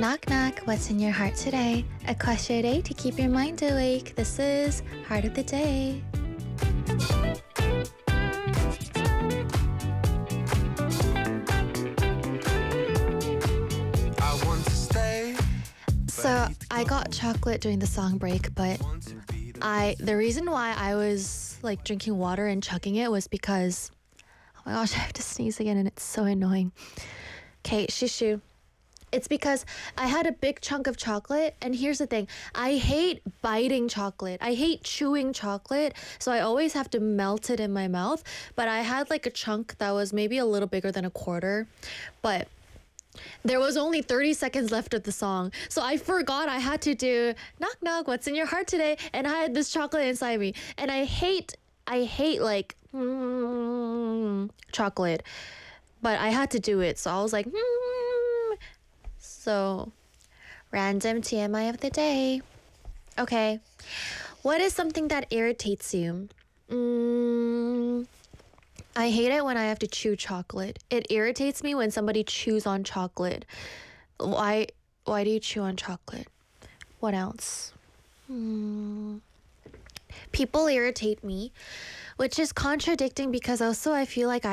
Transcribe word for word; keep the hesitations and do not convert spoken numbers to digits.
Knock knock, what's in your heart today? A question a day to keep your mind awake. This is Heart of the Day. I want to stay. So I got chocolate during the song break, but I the reason why I was like drinking water and chugging it was because, oh my gosh, I have to sneeze again and it's so annoying. Okay, shishu. It's because I had a big chunk of chocolate, and here's the thing. I hate biting chocolate. I hate chewing chocolate, so I always have to melt it in my mouth. But I had like a chunk that was maybe a little bigger than a quarter, but there was only thirty seconds left of the song. So I forgot I had to do knock knock, what's in your heart today? And I had this chocolate inside me. And I hate, I hate like mm, chocolate, but I had to do it. So I was like, mm. So, random T M I of the day. Okay. What is something that irritates you? Mm, I hate it when I have to chew chocolate. It irritates me when somebody chews on chocolate. Why, why do you chew on chocolate? What else? Hmm. People irritate me, which is contradicting because also I feel like I